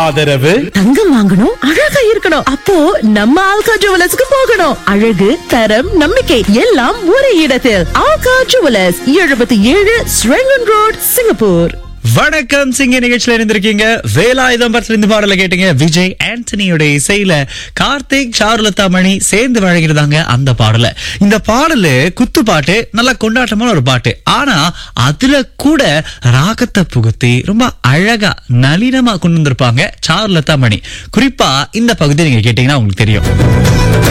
ஆதரவு தங்கம் வாங்கணும், அழகா இருக்கணும். அப்போ நம்ம ஆல்கா ஜுவல்லர்ஸ்க்கு போகணும். அழகு, தரம், நம்பிக்கை எல்லாம் ஒரே இடத்தில். Alga jewellers, 77 Serangoon road, Singapore. வணக்கம் சிங்க நிகழ்ச்சியில இருந்திருக்கீங்க. வேலாயுதம் படத்துல இருந்து பாடல கேட்டீங்க. விஜய் ஆண்டனியோட இசையில கார்த்திக், சாருலதா மணி சேர்ந்து வழங்கிருந்தாங்க அந்த பாடல. இந்த பாடலு குத்து பாட்டு, நல்ல கொண்டாட்டமான ஒரு பாட்டு. ஆனா அதுல கூட ராகத்தை புகுத்தி ரொம்ப அழகா நளினமா கொண்டு வந்திருப்பாங்க சாருலதா மணி. குறிப்பா இந்த பகுதி நீங்க கேட்டீங்கன்னா உங்களுக்கு தெரியும்.